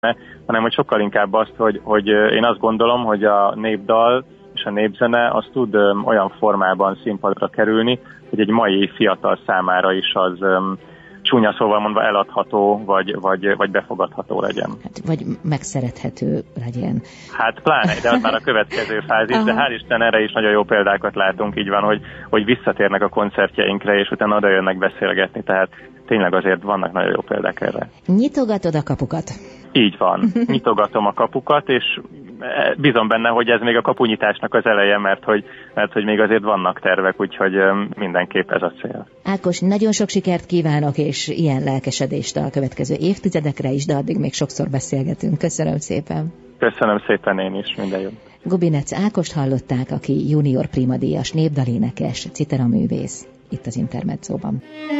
hanem hogy sokkal inkább azt, hogy én azt gondolom, hogy a népdal és a népzene az tud olyan formában színpadra kerülni, hogy egy mai fiatal számára is az csúnya szóval mondva eladható, vagy befogadható legyen. Hát, vagy megszerethető legyen. Hát pláne, de az már a következő fázis, de hál' Isten erre is nagyon jó példákat látunk, így van, hogy visszatérnek a koncertjeinkre, és utána oda jönnek beszélgetni, tehát tényleg azért vannak nagyon jó példák erre. Nyitogatod a kapukat? Így van, nyitogatom a kapukat, és bízom benne, hogy ez még a kapunyitásnak az eleje, mert hogy még azért vannak tervek, úgyhogy mindenképp ez a cél. Ákos, nagyon sok sikert kívánok, és ilyen lelkesedést a következő évtizedekre is, de addig még sokszor beszélgetünk. Köszönöm szépen. Köszönöm szépen én is, minden jó. Gubinec Ákost hallották, aki junior primadíjas, népdalénekes, citeraművész, itt az Intermedzóban.